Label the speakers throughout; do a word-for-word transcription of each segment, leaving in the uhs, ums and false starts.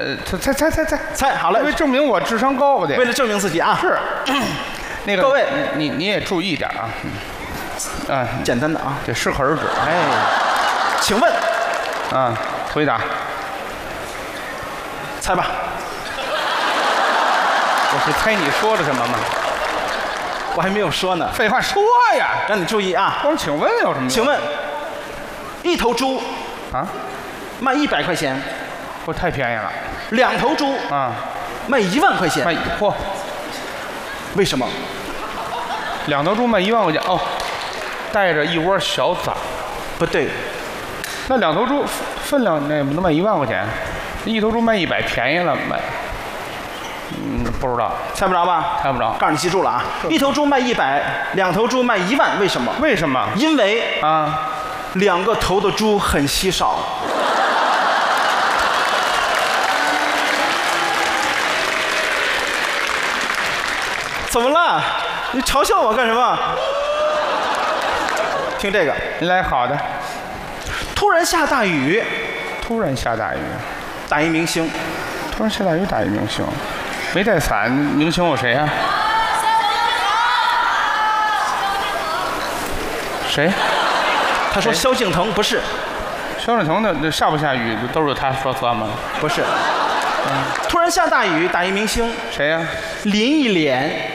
Speaker 1: 呃，猜猜猜猜
Speaker 2: 猜好了，
Speaker 1: 为证明我智商高，我得
Speaker 2: 为了证明自己啊。
Speaker 1: 是。那个
Speaker 2: 各位，
Speaker 1: 你你也注意点啊。啊，
Speaker 2: 简单的啊，
Speaker 1: 这适可而止。
Speaker 2: 哎，请问，
Speaker 1: 啊，回答。
Speaker 2: 猜吧。
Speaker 1: 我是猜你说了什么吗？
Speaker 2: 我还没有说呢。
Speaker 1: 废话，说呀！
Speaker 2: 让你注意啊。
Speaker 1: 光请问有什么用？
Speaker 2: 请问，一头猪
Speaker 1: 啊，
Speaker 2: 卖一百块钱，
Speaker 1: 不太便宜了。
Speaker 2: 两头猪
Speaker 1: 啊，
Speaker 2: 卖一万块钱。
Speaker 1: 卖嚯？
Speaker 2: 为什么？
Speaker 1: 两头猪卖一万块钱哦，带着一窝小崽。
Speaker 2: 不对，
Speaker 1: 那两头猪分量那能卖一万块钱，一头猪卖一百便宜了卖。嗯，不知道，
Speaker 2: 猜不着吧？
Speaker 1: 猜不着。
Speaker 2: 告诉你记住了啊，一头猪卖一百，两头猪卖一万，为什么？
Speaker 1: 为什么？
Speaker 2: 因为
Speaker 1: 啊，
Speaker 2: 两个头的猪很稀少。怎么了？你嘲笑我干什么？听这个，
Speaker 1: 你来好的。
Speaker 2: 突然下大雨，
Speaker 1: 突然下大雨，
Speaker 2: 打一明星。
Speaker 1: 突然下大雨打一明星，没带伞，明星有谁呀、啊？谁？
Speaker 2: 他说萧敬腾不是。
Speaker 1: 萧敬腾的那下不下雨都是他说算吗？
Speaker 2: 不是。嗯、突然下大雨打一明星，
Speaker 1: 谁呀、啊？
Speaker 2: 林忆莲。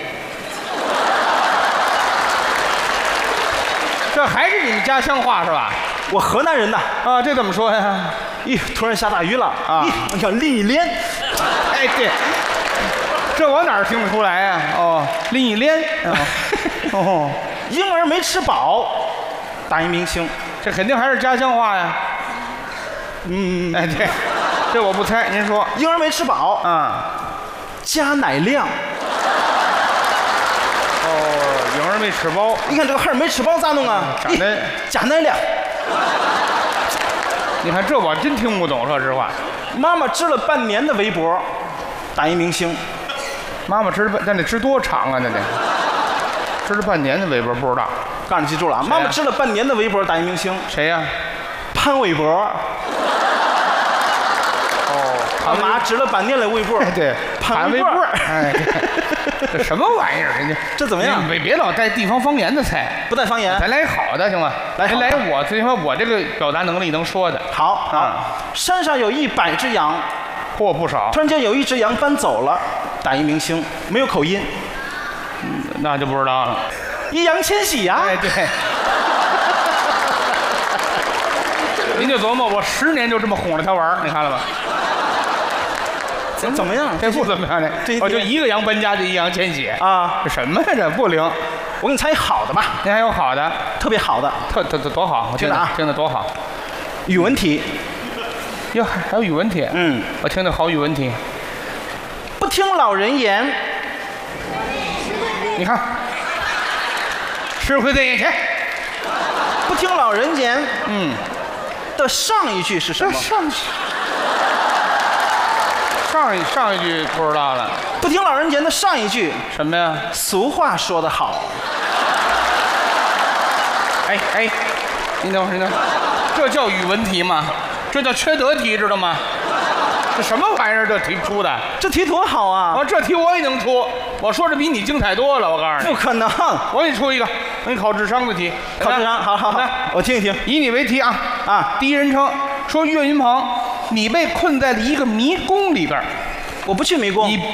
Speaker 1: 这还是你们家乡话是吧？
Speaker 2: 我河南人呐。
Speaker 1: 啊，这怎么说呀？
Speaker 2: 咦，突然下大雨了啊！你看林忆莲，
Speaker 1: 哎对，这我哪儿听得出来呀、啊？哦，林忆莲。哦，
Speaker 2: 婴儿没吃饱，打一明星，
Speaker 1: 这肯定还是家乡话呀。嗯，哎对，这我不猜，您说。
Speaker 2: 婴儿没吃饱
Speaker 1: 啊，
Speaker 2: 加奶量。
Speaker 1: 哦，婴儿没吃饱。
Speaker 2: 你看这个孩儿没吃饱咋弄啊？
Speaker 1: 加奶
Speaker 2: 加奶量。
Speaker 1: 你看这我真听不懂，说实话。
Speaker 2: 妈妈织了半年的围脖，打一明星。
Speaker 1: 妈妈织了半，那得织多长啊？那得织了半年的围脖，不知道。
Speaker 2: 告诉你记住了啊！妈妈织了半年的围脖，打一明星。
Speaker 1: 谁呀、啊？
Speaker 2: 潘玮柏。
Speaker 1: 哦，
Speaker 2: 他妈织了半年的围脖。
Speaker 1: 对，
Speaker 2: 潘玮柏。
Speaker 1: 哎，这什么玩意儿？人家
Speaker 2: 这怎么样？
Speaker 1: 别别老带地方方言的菜，
Speaker 2: 不带方言，
Speaker 1: 咱来好的行吗？
Speaker 2: 来
Speaker 1: 来我最起码我这个表达能力能说的。
Speaker 2: 好啊。山上有一百只羊，
Speaker 1: 嚯不少。
Speaker 2: 突然间有一只羊搬走了，打一明星，没有口音。
Speaker 1: 嗯，那就不知道了。
Speaker 2: 易烊千玺呀。
Speaker 1: 哎对。您就琢磨，我十年就这么哄着他玩，你看了吧？
Speaker 2: 怎怎么样？
Speaker 1: 这不怎么样呢？我就一个羊搬家就易烊千玺
Speaker 2: 啊！
Speaker 1: 这什么呀？这不灵。
Speaker 2: 我给你猜好的吧。
Speaker 1: 您还有好的？
Speaker 2: 特别好的。
Speaker 1: 特特多好！我听着啊，听着多好。
Speaker 2: 语文题。
Speaker 1: 哟，还有语文题。
Speaker 2: 嗯，
Speaker 1: 我听着好语文题。
Speaker 2: 不听老人言。
Speaker 1: 你看，吃亏在眼前。
Speaker 2: 不听老人言。
Speaker 1: 嗯。
Speaker 2: 的上一句是什么？
Speaker 1: 上一句。上一上一句不知道了。
Speaker 2: 不听老人言的上一句
Speaker 1: 什么呀？
Speaker 2: 俗话说得好。
Speaker 1: 哎哎，您等会儿，您等会儿，这叫语文题吗？这叫缺德题，知道吗？这什么玩意儿？这题出的？
Speaker 2: 这题多好啊！
Speaker 1: 哦，这题我也能出。我说这比你精彩多了，我告诉你。
Speaker 2: 不可能！
Speaker 1: 我给你出一个，给你考智商的题。
Speaker 2: 考智商，好好好，我听一听。
Speaker 1: 以你为题啊啊！第一人称说岳云鹏，你被困在了一个迷宫里边。
Speaker 2: 我不去迷宫。
Speaker 1: 你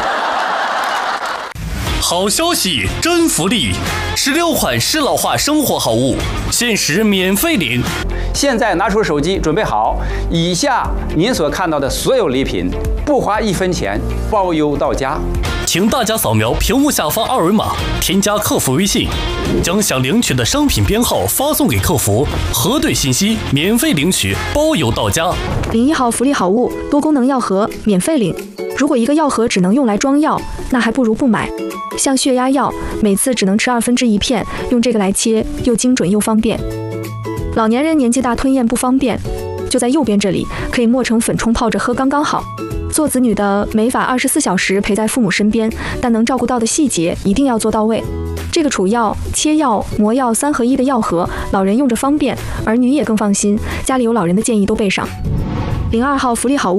Speaker 3: 好消息，真福利！十六款适老化生活好物，限时免费领。
Speaker 4: 现在拿出手机，准备好，以下您所看到的所有礼品，不花一分钱，包邮到家。
Speaker 3: 请大家扫描屏幕下方二维码，添加客服微信，将想领取的商品编号发送给客服，核对信息，免费领取，包邮到家。
Speaker 5: 领一号福利好物，多功能药盒，免费领。如果一个药盒只能用来装药，那还不如不买。像血压药，每次只能吃二分之一片，用这个来切，又精准又方便。老年人年纪大吞咽不方便，就在右边这里，可以磨成粉冲泡着喝刚刚好。做子女的没法二十四小时陪在父母身边，但能照顾到的细节一定要做到位。这个储药、切药、磨药三合一的药盒，老人用着方便，儿女也更放心。家里有老人的建议都备上。零二号福利好物。